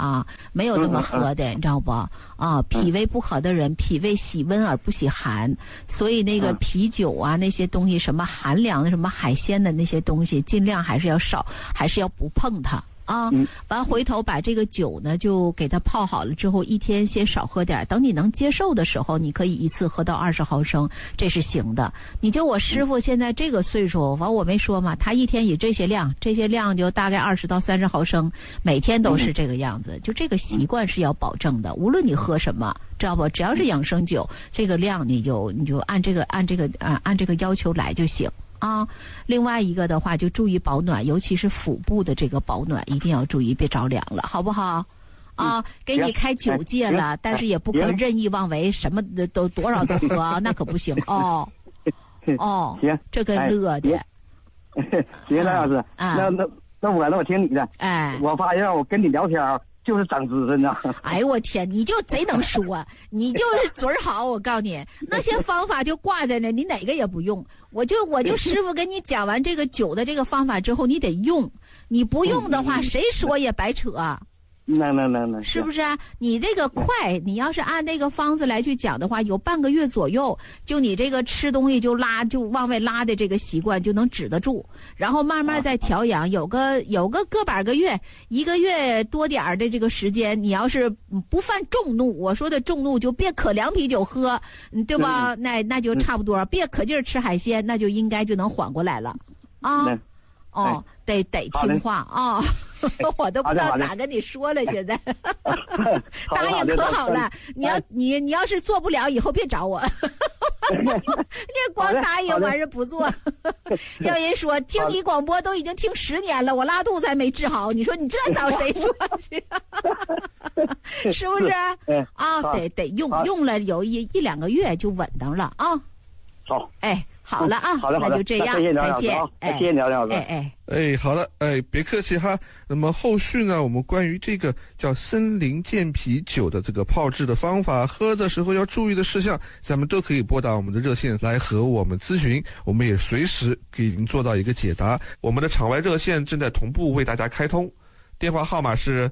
啊，没有这么喝的，你知道不？啊，脾胃不好的人，脾胃喜温而不喜寒，所以那个啤酒啊，那些东西什么寒凉的、什么海鲜的那些东西，尽量还是要少，还是要不碰它。啊，完回头把这个酒呢就给它泡好了之后，一天先少喝点，等你能接受的时候，你可以一次喝到20毫升，这是行的。你就我师傅现在这个岁数，完我没说嘛，他一天以这些量就大概20到30毫升，每天都是这个样子，就这个习惯是要保证的。无论你喝什么，知道不？只要是养生酒，这个量你就按这个要求来就行。啊，另外一个的话就注意保暖，尤其是腹部的这个保暖一定要注意，别着凉了，好不好？啊，给你开9戒了，但是也不可任意妄为，什么都多少都喝，那可不行哦。哦，行，这个乐的。 行，赖老师，那我听你的。哎，我发现我跟你聊天就是长知识呢。 哎呦我天，你就贼能说，你就是嘴儿好。我告诉你，那些方法就挂在那，你哪个也不用。我就师傅跟你讲完这个酒的这个方法之后，你得用。你不用的话，谁说也白扯。 那是不是啊？你这个快，你要是按那个方子来去讲的话，有半个月左右，就你这个吃东西就往外拉的这个习惯就能止得住，然后慢慢再调养，有个个把个月，1个月多点儿的这个时间，你要是不犯众怒，我说的众怒就别可凉啤酒喝，对吧？那就差不多，别可劲儿吃海鲜，那就应该就能缓过来了啊。哦，得听话啊！我都不知道咋跟你说了，现在答应可好了。你要是做不了，以后别找我。你光答应完事不做。要人说听你广播都已经听10年了，我拉肚子还没治好，你说你这找谁说去？是不是？啊，得用了有1、2个月就稳当了啊。 好， 哎。好了啊， 好的， 那就这样，再见。 谢谢梁老师。 好的，别客气哈。那么后续呢，我们关于这个叫森林健脾酒的这个泡制的方法，喝的时候要注意的事项，咱们都可以拨打我们的热线来和我们咨询，我们也随时给您做到一个解答。我们的场外热线正在同步为大家开通，电话号码是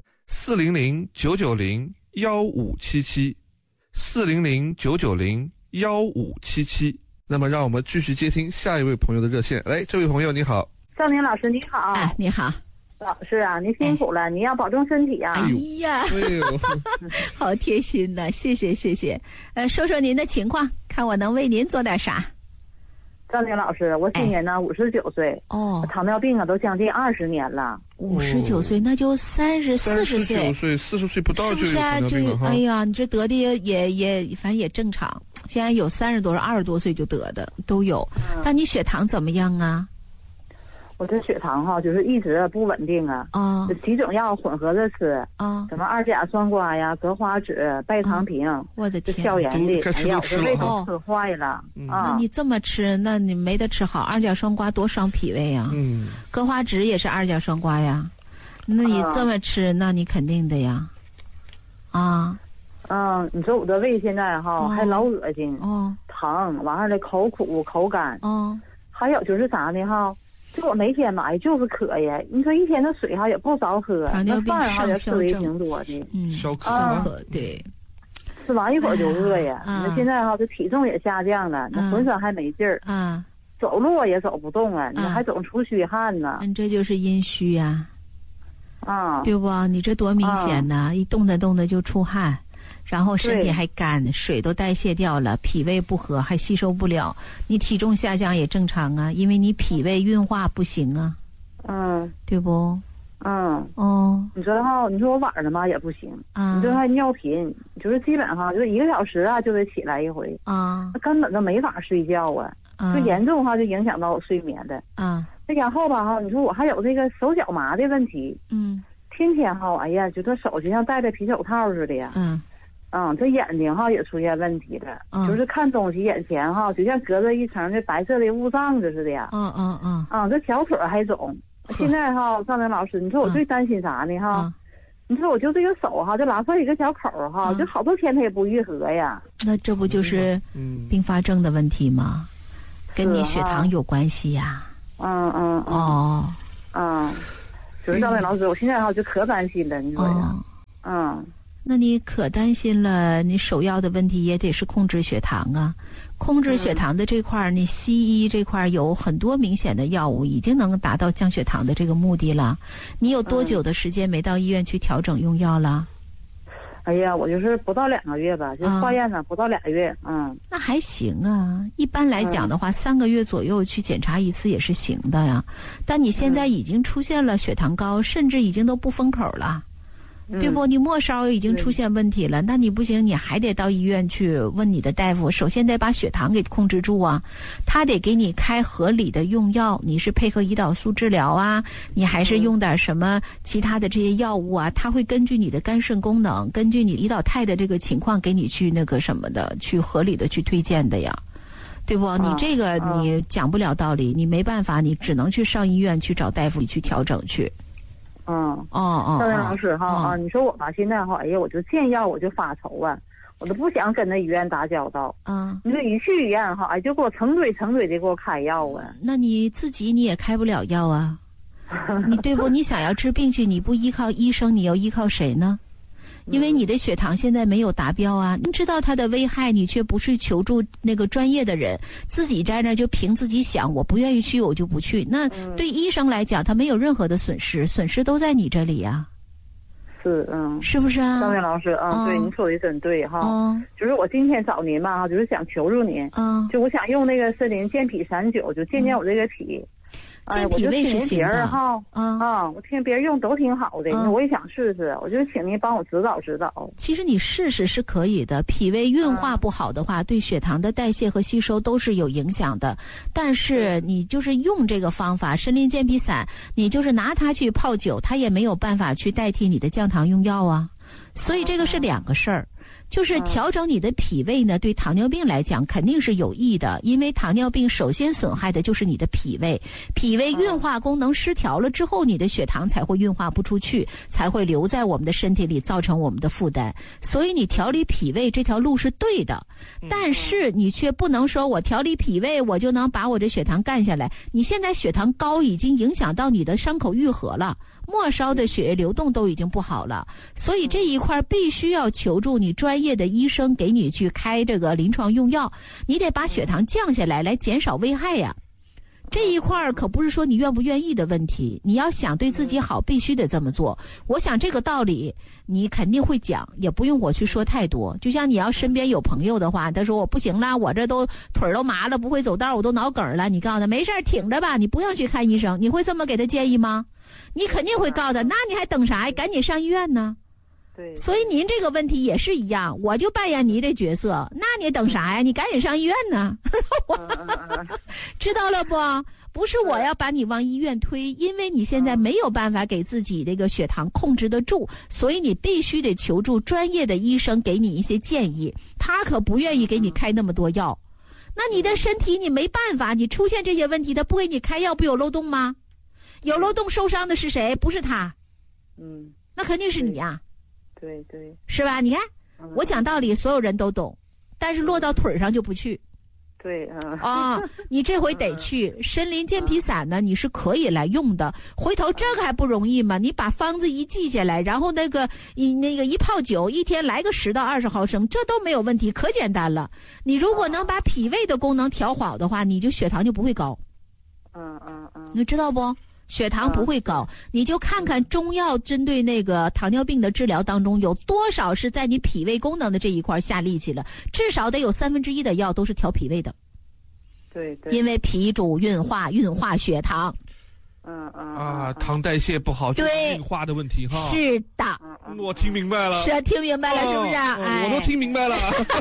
400-990-1577，400-990-1577。那么让我们继续接听下一位朋友的热线。来，这位朋友你好。 赵宁老师你好。 哎，你好。 老师啊，您辛苦了，你要保重身体啊。 哎呀，好贴心呐，谢谢。说说您的情况，看我能为您做点啥。 赵宁老师，我今年呢59岁，糖尿病都将近20年了。 59岁，那就40岁 ，40岁不到就有糖尿病了哈。 哎呀，你这得的也反正也正常。现在有30多、20多岁就得的都有，但你血糖怎么样啊？ 我这血糖就是一直不稳定啊。几种药混合着吃啊，什么2甲双胍呀、格花酯、拜糖平， 我的天， 消炎的，哎呀，我这胃都吃坏了啊！那你这么吃，那你没得吃好。2甲双胍多伤脾胃呀。格花酯也是2甲双胍呀，那你这么吃，那你肯定的呀。 你说我的胃现在还老恶心，疼，完事的口苦口干，还有就是啥呢就我每天吧就是渴呀，你说一天的水也不少喝，那饭也吃的也挺多的， 消渴对， 吃完一会儿就饿呀。那现在这体重也下降了，那浑身还没劲儿，走路也走不动啊，你还总出虚汗呢。 这就是阴虚呀，对不？你这多明显呐，一动的就出汗。然后身体还干，水都代谢掉了，脾胃不和还吸收不了，你体重下降也正常啊，因为你脾胃运化不行啊，对不？ 你说你说我晚上吧也不行，你说还尿频，就是基本上就是1个小时就得起来一回根本就没法睡觉啊，就严重就影响到我睡眠的再然后吧你说我还有这个手脚麻的问题，天天哎呀，觉得手就像戴着皮手套似的呀，这眼睛也出现问题了，就是看东西眼前就像隔着一层的白色的雾障子似的呀，这小腿还肿。现在赵明老师，你说我最担心啥呢你说我就这个手就拉出一个小口就好多天它也不愈合呀。 那这不就是并发症的问题吗？跟你血糖有关系呀。 就是赵明老师，我现在就可担心了，你说呀。 那你可担心了，你首要的问题也得是控制血糖啊。控制血糖的这块，你西医这块有很多明显的药物已经能达到降血糖的这个目的了。你有多久的时间没到医院去调整用药了？ 哎呀，我就是不到2个月吧，就化验呢，不到2个月。 那还行啊。一般来讲的话，3个月左右去检查一次也是行的呀。但你现在已经出现了血糖高，甚至已经都不封口了。对不？你末梢已经出现问题了，那你不行，你还得到医院去问你的大夫。首先得把血糖给控制住啊，他得给你开合理的用药。你是配合胰岛素治疗啊，你还是用点什么其他的这些药物啊？他会根据你的肝肾功能，根据你胰岛肽的这个情况，给你去那个什么的，去合理的去推荐的呀。对不？你这个你讲不了道理，你没办法，你只能去上医院去找大夫，你去调整去。赵元老师哈你说我吧，现在哈，哎呀，我就见药我就发愁啊，我都不想跟那医院打交道。你说一去医院哈，哎，就给我成堆的给我开药啊。 那你自己你也开不了药啊，你对不？你想要治病去，你不依靠医生，你又依靠谁呢？因为你的血糖现在没有达标啊，你知道它的危害，你却不去求助那个专业的人，自己在那就凭自己想，我不愿意去我就不去。那对医生来讲，他没有任何的损失，损失都在你这里呀。是不是啊？ 张元老师对，您说的真对哈。就是我今天找您吧，就是想求助您。就我想用那个森林健脾39，就健我这个脾。 健脾胃是行的我听别人用都挺好的，我也想试试，我就请您帮我指导指导。 其实你试试是可以的，脾胃运化不好的话，对血糖的代谢和吸收都是有影响的。但是你就是用这个方法，参苓健脾散，你就是拿它去泡酒，它也没有办法去代替你的降糖用药啊。所以这个是2个事儿。就是调整你的脾胃呢，对糖尿病来讲肯定是有益的，因为糖尿病首先损害的就是你的脾胃，脾胃运化功能失调了之后，你的血糖才会运化不出去，才会留在我们的身体里，造成我们的负担。所以你调理脾胃这条路是对的，但是你却不能说我调理脾胃我就能把我这血糖干下来。你现在血糖高已经影响到你的伤口愈合了，末梢的血液流动都已经不好了，所以这一块必须要求助你专业的医生给你去开这个临床用药，你得把血糖降下来，来减少危害呀。这一块可不是说你愿不愿意的问题，你要想对自己好，必须得这么做。我想这个道理你肯定会讲，也不用我去说太多。就像你要身边有朋友的话，他说我不行了，我这都腿都麻了，不会走道，我都脑梗了，你告诉他没事挺着吧，你不用去看医生，你会这么给他建议吗？你肯定会告诉他，那你还等啥呀？赶紧上医院呢。 对， 所以您这个问题也是一样，我就扮演您这角色，那你等啥呀？你赶紧上医院呢。知道了不？不是我要把你往医院推，因为你现在没有办法给自己这个血糖控制得住，所以你必须得求助专业的医生给你一些建议，他可不愿意给你开那么多药。那你的身体你没办法，你出现这些问题，他不给你开药，不有漏洞吗？有漏洞受伤的是谁？不是他。那肯定是你呀。 对对， 是吧？你看我讲道理所有人都懂，但是落到腿上就不去。 对你这回得去参苓健脾散呢，你是可以来用的。回头这个还不容易吗？你把方子一记下来，然后一泡酒，一天来个10到20毫升，这都没有问题，可简单了。你如果能把脾胃的功能调好的话，你就血糖就不会高。你知道不？血糖不会高，你就看看中药针对那个糖尿病的治疗当中有多少是在你脾胃功能的这一块下力气了，至少得有1/3的药都是调脾胃的。 对， 因为脾主运化血糖。 糖代谢不好就是运化的问题哈。 是的， 我听明白了。 是听明白了，是不是？ 我都听明白了。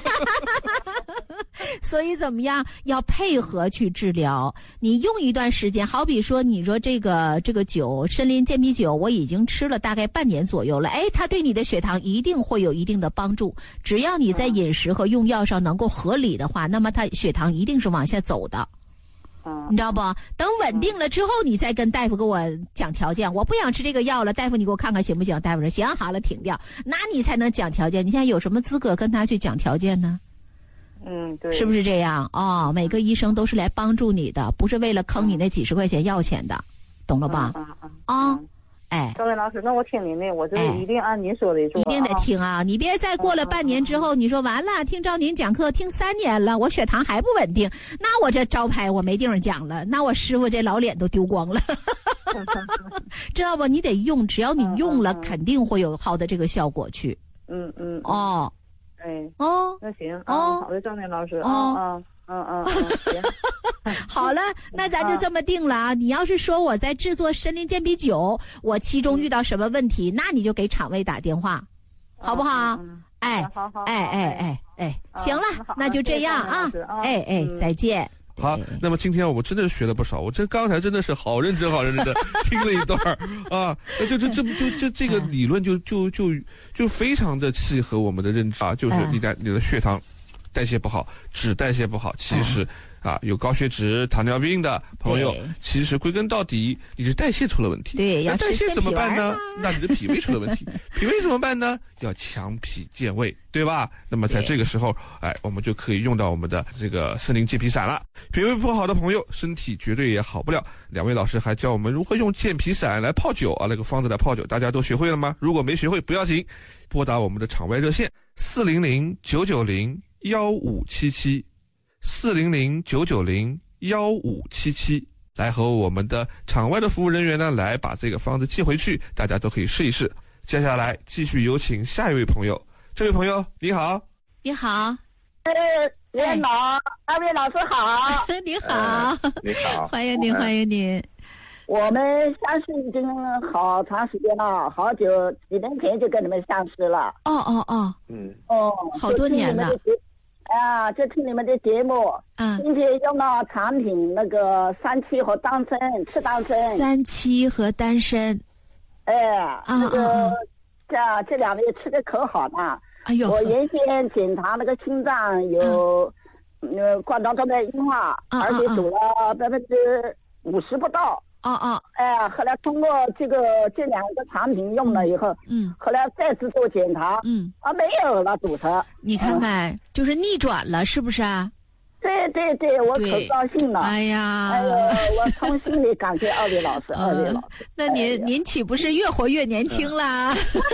所以怎么样？要配合去治疗。你用一段时间，好比说，你说这个酒，参苓健脾酒，我已经吃了大概半年左右了。它对你的血糖一定会有一定的帮助。只要你在饮食和用药上能够合理的话，那么它血糖一定是往下走的。你知道不？等稳定了之后，你再跟大夫给我讲条件。我不想吃这个药了，大夫你给我看看行不行？大夫说行，好了，停掉。那你才能讲条件。你现在有什么资格跟他去讲条件呢？ 对， 是不是这样？每个医生都是来帮助你的，不是为了坑你那几10块钱药钱的，懂了吧？ 哎， 赵薇老师，那我听您的，我就一定按您说的做， 一定得听啊！你别再过了半年之后，你说完了，听照您讲课听3年了，我血糖还不稳定，那我这招牌我没地方讲了，那我师傅这老脸都丢光了，知道不？你得用，只要你用了，肯定会有好的这个效果去。哦， 哎， 哦， 那行，好的，赵薇老师，行。 好了，那咱就这么定了啊！你要是说我在制作参苓健脾酒，我其中遇到什么问题，那你就给厂卫打电话，好不好？哎， 好， 行了，那就这样啊！哎，再见。 好，那么今天我们真的学了不少，我刚才真的是好认真的听了一段啊，这个理论就非常的契合我们的认知啊，就是你的血糖代谢不好，脂代谢不好，其实有高血脂、糖尿病的朋友，其实归根到底你是代谢出了问题。 对， 那代谢怎么办呢？那你的脾胃出了问题，脾胃怎么办呢？要强脾健胃，对吧？那么在这个时候，我们就可以用到我们的这个参苓健脾散了。脾胃不好的朋友，身体绝对也好不了。2位老师还教我们如何用健脾散来泡酒啊，那个方子来泡酒，大家都学会了吗？如果没学会不要紧，拨打我们的场外热线400-990-1577。400-990-1577，来和我们的场外的服务人员呢，来把这个方子寄回去，大家都可以试一试。接下来继续有请下一位朋友，这位朋友你好。 你好， 你好，2位老师好。 你好， 你好， 欢迎您，欢迎您。 我们相识已经好长时间了，好久，几年前就跟你们相识了。 好多年了。 就听你们的节目，并且用到产品那个3七和丹参、吃丹参。 3七和丹参， 这2位吃的可好了。 哎呦， 我原先检查那个心脏有冠状动脉硬化，而且走了50%不到。后来通过这2个产品用了以后，后来再次做检查，没有了堵车。 你看看，就是逆转了，是不是啊？ 对，我可高兴了。 哎呀， 我从心里感谢2位老师，2位老师。 那您岂不是越活越年轻啦？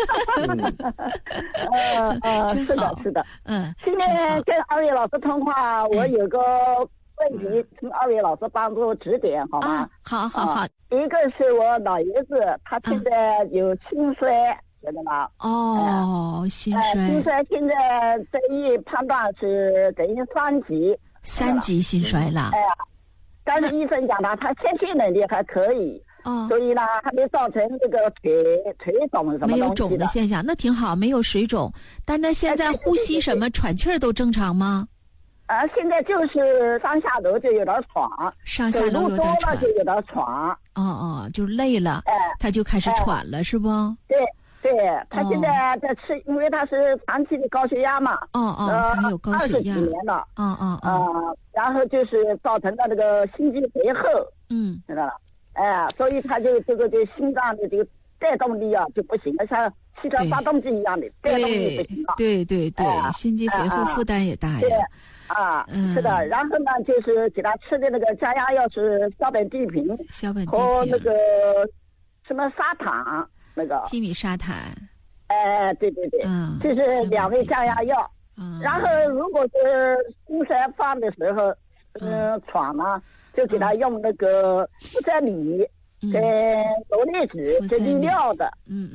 是的。今天跟2位老师通话，我有个问题，请2位老师帮助指点，好吗？ 好。 一个是我老爷子，他现在有心衰，晓得吗？ 心衰。 心衰现在这一判断是等于3级。 3级心衰了。 但是医生讲他先天能力还可以。所以呢，还没造成这个腿肿什么东西的。 没有肿的现象，那挺好，没有水肿。但那现在呼吸什么、喘气儿都正常吗？ 现在就是上下楼就有点喘， 上下楼有点喘， 就有点喘。 就累了，他就开始喘了，是不？ 对，他现在在吃，因为他是长期的高血压嘛。 他有高血压。20几年了。然后就是造成了这个心肌肥厚。知道了。所以他就这个心脏的这个带动力就不行了，像汽车发动机一样的带动力不行了。 对，心肌肥厚负担也大呀。 是的。然后呢，就是给他吃的那个降压药是硝苯地平和那个什么砂糖，那个替米沙坦。 对，这是2味降压药。然后如果是心衰犯的时候，喘呢，就给他用那个呋塞米跟罗列子这利尿的。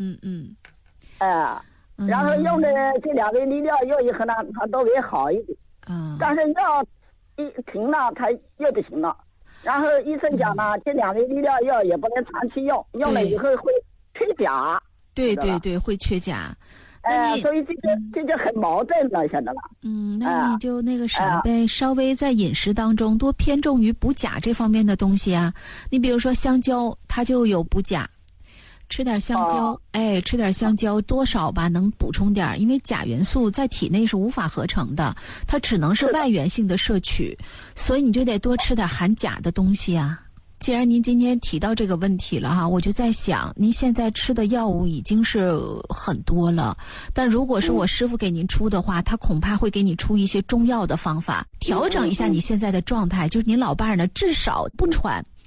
然后用的这2味利尿药以后呢，他都会好一点。但是药一停了，他又不行了。然后医生讲呢，这2味利尿药也不能长期用，用了以后会缺钾。 对，会缺钾。 所以这就很矛盾了，晓得吧？ 那你就那个啥呗，稍微在饮食当中多偏重于补钾这方面的东西啊。你比如说香蕉，它就有补钾，吃点香蕉，吃点香蕉多少吧，能补充点，因为钾元素在体内是无法合成的，它只能是外源性的摄取，所以你就得多吃点含钾的东西啊。既然您今天提到这个问题了哈，我就在想，您现在吃的药物已经是很多了，但如果是我师傅给您出的话，他恐怕会给你出一些中药的方法，调整一下你现在的状态，就是您老伴儿呢至少不喘，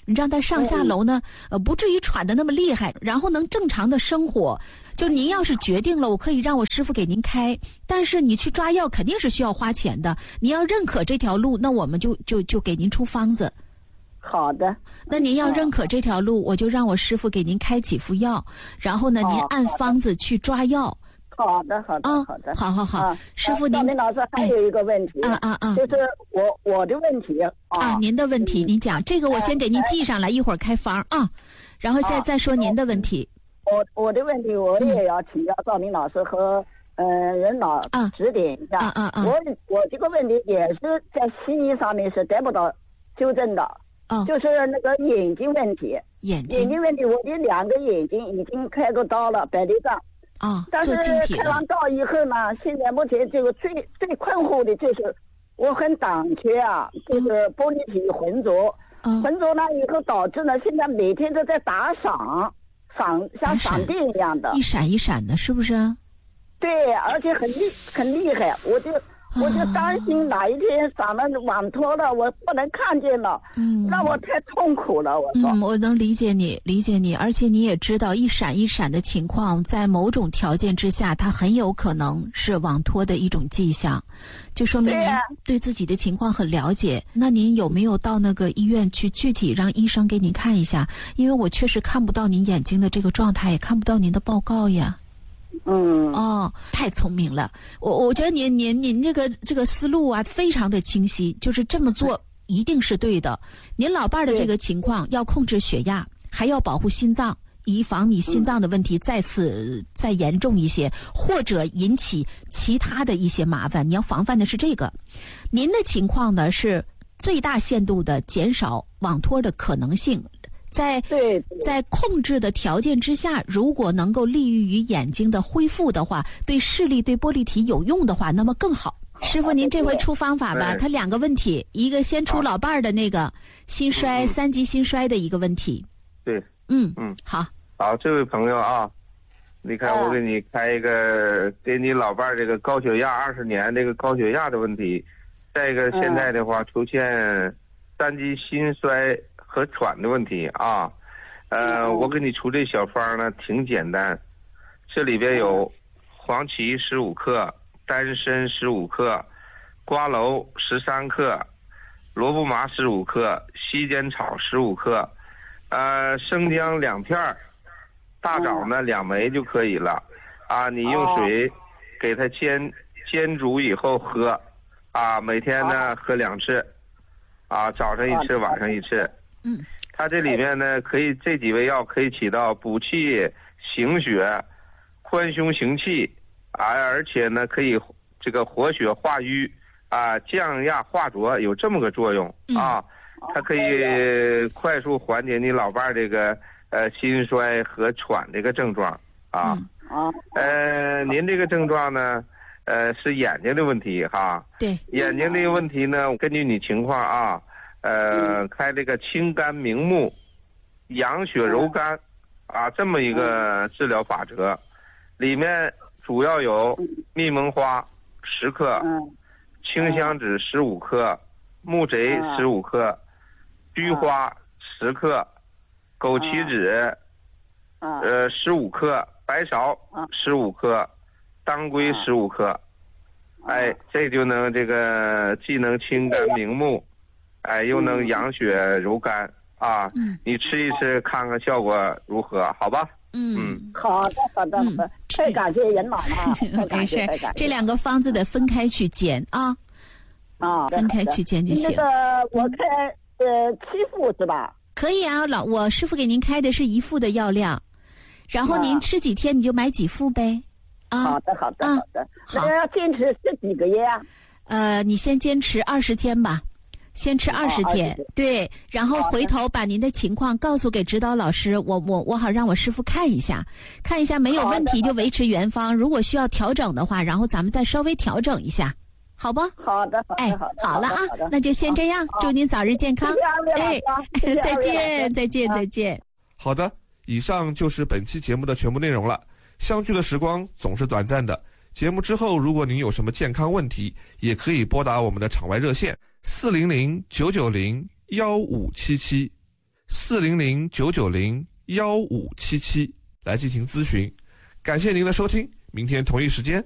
你让他上下楼呢，不至于喘得那么厉害，然后能正常的生活。就您要是决定了，我可以让我师傅给您开，但是你去抓药肯定是需要花钱的。你要认可这条路，那我们就给您出方子。 好的。 那您要认可这条路，我就让我师傅给您开几副药，然后呢，您按方子去抓药。 好的，好的，好的， 好，师傅您。 赵明老师还有一个问题，就是我的问题您的问题，您讲这个，我先给您记上来，一会儿开方啊，然后现在再说您的问题。 我的问题我也要请教赵明老师和任老指点一下。我这个问题也是在西医上面是得不到纠正的，就是那个眼睛问题。眼睛问题，我的2个眼睛已经开过刀了，100厘脏。但是开完刀以后呢，现在目前这个最困惑的就是我很胆怯啊，就是玻璃体浑浊，浑浊了以后导致呢，现在每天都在打闪，像闪电一样的， 一闪一闪的，是不是？ 对，而且很厉害，我就担心哪一天闪了网脱了，我不能看见了，让我太痛苦了。 我能理解你，而且你也知道，一闪一闪的情况，在某种条件之下，它很有可能是网脱的一种迹象，就说明您对自己的情况很了解。那您有没有到那个医院去具体让医生给您看一下？因为我确实看不到您眼睛的这个状态，也看不到您的报告呀。太聪明了！我觉得您这个思路啊，非常的清晰，就是这么做一定是对的。您老伴儿的这个情况要控制血压，还要保护心脏，以防你心脏的问题再严重一些，或者引起其他的一些麻烦。你要防范的是这个。您的情况呢是最大限度的减少网脱的可能性。在控制的条件之下，如果能够利于眼睛的恢复的话，对视力对玻璃体有用的话，那么更好。师傅您这回出方法吧，他2个问题，一个先出老伴儿的那个心衰3级心衰的一个问题。 对， 好， 这位朋友啊，你看我给你开一个，给你老伴儿这个高血压20年这个高血压的问题，再一个现在的话出现3级心衰和喘的问题啊，我给你出这小方呢挺简单，这里边有黄芪15克，丹参15克，瓜蒌13克，萝卜麻15克，西煎草15克，生姜2片，大枣呢2枚就可以了啊。你用水给它煎煮以后喝啊，每天呢喝2次啊，早上1次，晚上1次。它这里面呢，这几味药可以起到补气行血、宽胸行气而且呢可以这个活血化瘀降压化浊，有这么个作用啊。它可以快速缓解你老伴儿这个心衰和喘这个症状啊。您这个症状呢是眼睛的问题哈。 对， 眼睛这个问题呢，根据你情况啊。开这个清肝明目、养血柔肝这么一个治疗法则，里面主要有蜜蒙花10克，清香脂15克，木贼15克，菊花10克，枸杞子15克，白芍15克，当归15克。这就能这个既能清肝明目，又能养血柔肝啊！你吃一吃看看效果如何？好吧？ 好的，太感谢任老了， 没事，这2个方子得分开去煎啊，分开去煎就行。 那个我开7副是吧？ 可以啊，我师傅给您开的是1副的药量，然后您吃几天你就买几副呗。 好的。那要坚持吃几个月啊？ 你先坚持20天吧。先吃20天，对，然后回头把您的情况告诉给指导老师，我好让我师傅看一下没有问题就维持原方，如果需要调整的话，然后咱们再稍微调整一下，好不？ 好的， 好了啊，那就先这样，祝您早日健康，再见。 好的，以上就是本期节目的全部内容了。相聚的时光总是短暂的，节目之后如果您有什么健康问题，也可以拨打我们的场外热线400-990-1577 400-990-1577来进行咨询。感谢您的收听，明天同一时间